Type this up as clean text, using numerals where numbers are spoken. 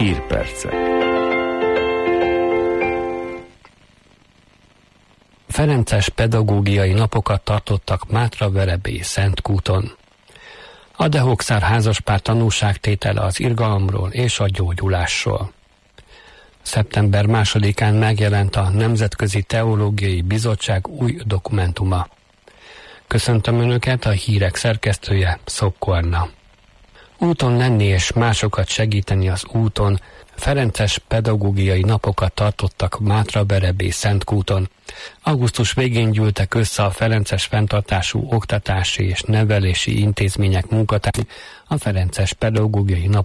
Hírpercek. Ferences pedagógiai napokat tartottak Mátraverebé Szentkúton. A Dehokszár házaspár tanúságtétele az irgalomról és a gyógyulásról. Szeptember 2-án megjelent a Nemzetközi Teológiai Bizottság új dokumentuma. Köszöntöm Önöket, a hírek szerkesztője, Szopko Anna. Úton lenni és másokat segíteni az úton, ferences pedagógiai napokat tartottak Mátraverebé Szentkúton. Augusztus végén gyűltek össze a ferences fenntartású oktatási és nevelési intézmények munkatársai a ferences pedagógiai nap